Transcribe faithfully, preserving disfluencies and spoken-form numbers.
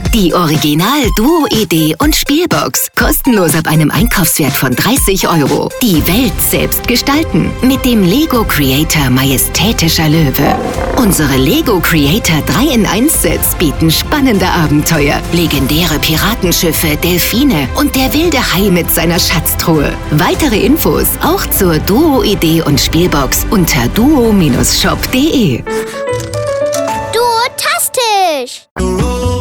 Die Original-Duo-Idee und Spielbox. Kostenlos ab einem Einkaufswert von dreißig Euro. Die Welt selbst gestalten. Mit dem Lego Creator Majestätischer Löwe. Unsere Lego Creator drei in eins Sets bieten spannende Abenteuer, legendäre Piratenschiffe, Delfine und der wilde Hai mit seiner Schatztruhe. Weitere Infos auch zur Duo-Idee und Spielbox unter duo Bindestrich shop punkt de. Duotastisch!